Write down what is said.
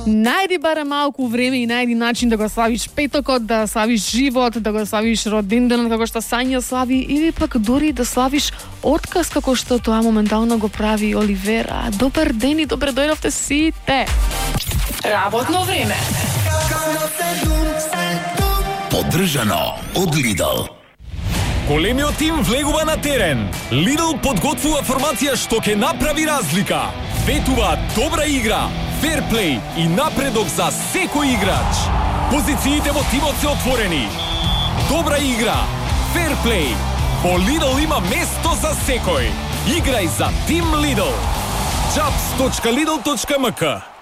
Најди барем малку време и најди начин да го славиш петокот, да славиш живот, да го славиш роденденот како што Сања слави, или пак дури да славиш отказ како што тоа моментално го прави Оливера. Добар ден и добре дојдовте сите. Работно време. Поддржано од Lidl. Големиот тим влегува на терен. Lidl подготвува формација што ќе направи разлика. Ветува добра игра, ферплей и напредок за секој играч. Позициите во тимот се отворени. Добра игра, ферплей. Во Lidl има место за секој. Играј за Тим Lidl. Jobs.lidl.mk